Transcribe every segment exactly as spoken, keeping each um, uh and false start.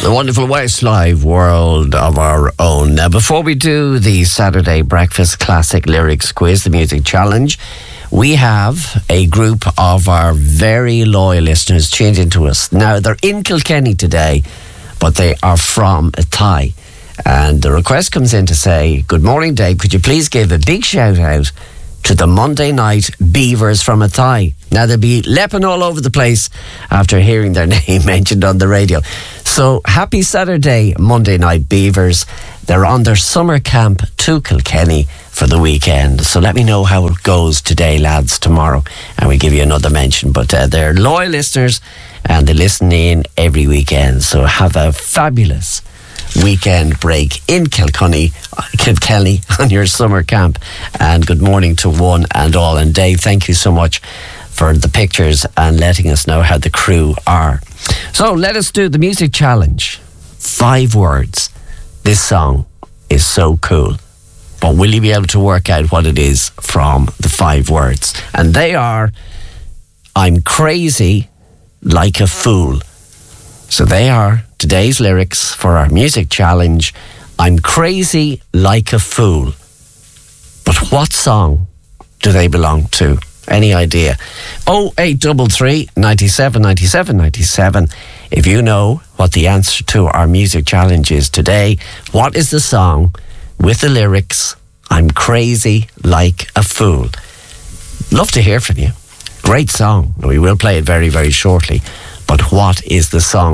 the wonderful Westlife World of Our Own. Now, before we do the Saturday Breakfast Classic Lyrics Quiz, the Music Challenge, we have a group of our very loyal listeners tuned into us. Now, they're in Kilkenny today, but they are from Athy. And the request comes in to say, good morning, Dave, could you please give a big shout out to the Monday Night Beavers from Athy. Now, they'll be leaping all over the place after hearing their name mentioned on the radio. So, happy Saturday, Monday Night Beavers. They're on their summer camp to Kilkenny for the weekend. So let me know how it goes today, lads, tomorrow, and we'll give you another mention. But uh, they're loyal listeners and they listen in every weekend. So have a fabulous weekend break in Kilkenny, Kilkenny on your summer camp. And good morning to one and all. And Dave, thank you so much for the pictures and letting us know how the crew are. So let us do the music challenge. Five words. This song is so cool. But will you be able to work out what it is from the five words? And they are, I'm crazy like a fool. So they are today's lyrics for our music challenge. I'm crazy like a fool. But what song do they belong to? Any idea? oh eight three three, nine seven, nine seven, nine seven. If you know what the answer to our music challenge is today, what is the song with the lyrics, I'm crazy like a fool? Love to hear from you. Great song. We will play it very, very shortly. But what is the song?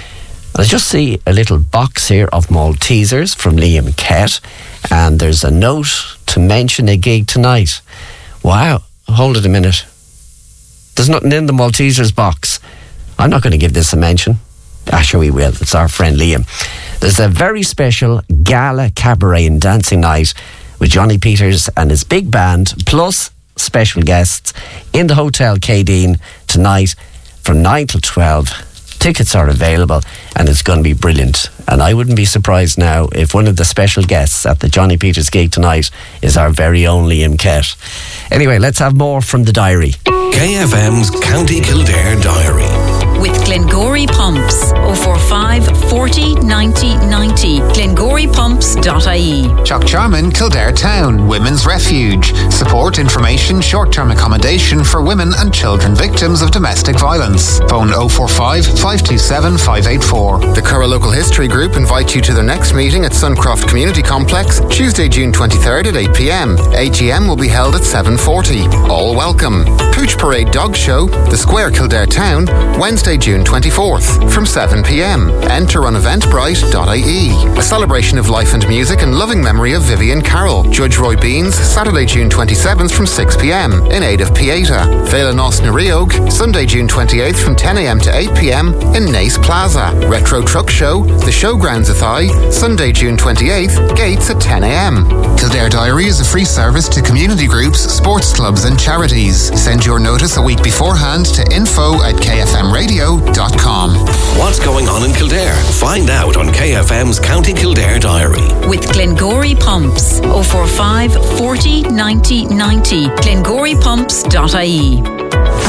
I just see a little box here of Maltesers from Liam Kett, and there's a note to mention a gig tonight. Wow. Hold it a minute. There's nothing in the Maltesers box. I'm not going to give this a mention. Ah, sure we will. It's our friend Liam. There's a very special gala cabaret and dancing night with Johnny Peters and his big band, plus special guests in the Hotel Cadine tonight from nine till twelve. Tickets are available and it's going to be brilliant. And I wouldn't be surprised now if one of the special guests at the Johnny Peters gig tonight is our very own Liam Kett. Anyway, let's have more from the diary. K F M's County Kildare Diary. With Glengory Pumps, oh four five, forty, ninety, ninety, glengory pumps dot I E. Chuckcharman, Kildare Town, Women's Refuge. Support, information, short-term accommodation for women and children victims of domestic violence. Phone oh four five, five two seven, five eight four. The Curra Local History Group invite you to their next meeting at Suncroft Community Complex, Tuesday, June twenty-third at eight p.m. A G M will be held at seven forty. All welcome. Pooch Parade Dog Show, The Square, Kildare Town, Wednesday, June twenty-fourth from seven p.m. Enter on eventbrite dot I E. A celebration of life and music and loving memory of Vivian Carroll. Judge Roy Beans, Saturday, June twenty-seventh from six p.m. in aid of Pieta. Vela Nos na Riog, Sunday, June twenty-eighth from ten a.m. to eight p.m. in Nace Plaza. Retro Truck Show, The Showgrounds Athy, Sunday, June twenty-eighth, gates at ten a.m. Kildare Diary is a free service to community groups, sports clubs and charities. Send your notice a week beforehand to info at k f m radio dot com. What's going on in Kildare? Find out on K F M's County Kildare Diary. With Glengory Pumps, oh four five, forty, ninety, ninety, glengory pumps dot I E.